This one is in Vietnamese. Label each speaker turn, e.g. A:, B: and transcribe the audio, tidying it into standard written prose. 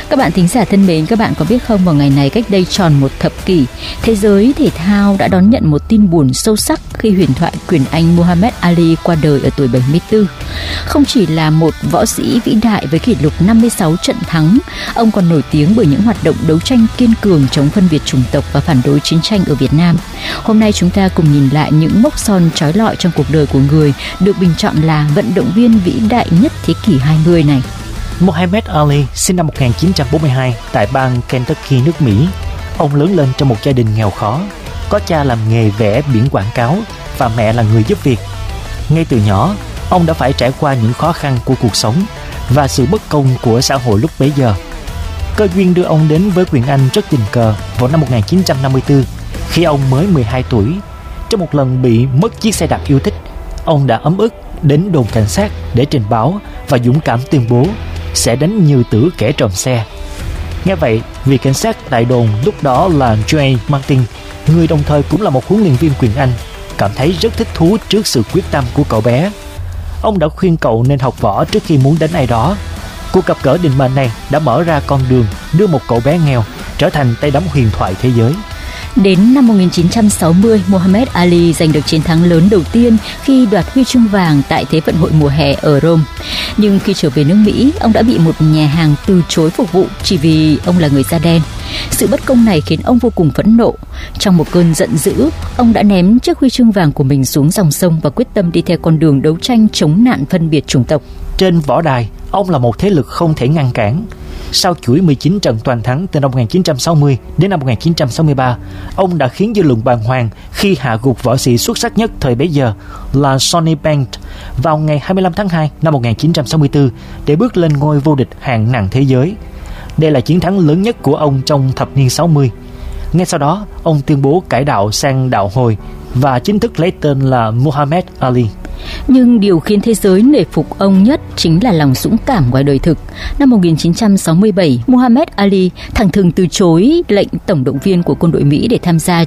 A: Các bạn thính giả thân mến, các bạn có biết không, vào ngày này cách đây tròn một thập kỷ, thế giới thể thao đã đón nhận một tin buồn sâu sắc khi huyền thoại quyền Anh Muhammad Ali qua đời ở tuổi 74. Không chỉ là một võ sĩ vĩ đại với kỷ lục 56 trận thắng, ông còn nổi tiếng bởi những hoạt động đấu tranh kiên cường chống phân biệt chủng tộc và phản đối chiến tranh ở Việt Nam. Hôm nay chúng ta cùng nhìn lại những mốc son trói lọi trong cuộc đời của người được bình chọn là vận động viên vĩ đại nhất thế kỷ 20 này.
B: Muhammad Ali sinh năm 1942 tại bang Kentucky, nước Mỹ. Ông lớn lên trong một gia đình nghèo khó, có cha làm nghề vẽ biển quảng cáo và mẹ là người giúp việc. Ngay từ nhỏ, ông đã phải trải qua những khó khăn của cuộc sống và sự bất công của xã hội lúc bấy giờ. Cơ duyên đưa ông đến với quyền Anh rất tình cờ vào năm 1954, khi ông mới 12 tuổi. Trong một lần bị mất chiếc xe đạp yêu thích, ông đã ấm ức đến đồn cảnh sát để trình báo và dũng cảm tuyên bố sẽ đánh như tử kẻ trộm xe. Nghe vậy, vị cảnh sát tại đồn lúc đó là Joe Martin, người đồng thời cũng là một huấn luyện viên quyền Anh, cảm thấy rất thích thú trước sự quyết tâm của cậu bé. Ông đã khuyên cậu nên học võ trước khi muốn đánh ai đó. Cuộc gặp gỡ định mệnh này đã mở ra con đường đưa một cậu bé nghèo trở thành tay đấm huyền thoại thế giới.
A: Đến năm 1960, Muhammad Ali giành được chiến thắng lớn đầu tiên khi đoạt huy chương vàng tại Thế vận hội mùa hè ở Rome. Nhưng khi trở về nước Mỹ, ông đã bị một nhà hàng từ chối phục vụ chỉ vì ông là người da đen. Sự bất công này khiến ông vô cùng phẫn nộ. Trong một cơn giận dữ, ông đã ném chiếc huy chương vàng của mình xuống dòng sông và quyết tâm đi theo con đường đấu tranh chống nạn phân biệt chủng tộc.
B: Trên võ đài, ông là một thế lực không thể ngăn cản. Sau chuỗi 19 trận toàn thắng từ năm 1960 đến năm 1963, ông đã khiến dư luận bàng hoàng khi hạ gục võ sĩ xuất sắc nhất thời bấy giờ là Sonny Banks vào ngày 25 tháng 2 năm 1964 để bước lên ngôi vô địch hạng nặng thế giới. Đây là chiến thắng lớn nhất của ông trong thập niên 60. Ngay sau đó, ông tuyên bố cải đạo sang đạo Hồi và chính thức lấy tên là Muhammad Ali.
A: Nhưng điều khiến thế giới nể phục ông nhất chính là lòng dũng cảm ngoài đời thực. Năm 1967, Muhammad Ali thẳng thừng từ chối lệnh tổng động viên của quân đội Mỹ để tham gia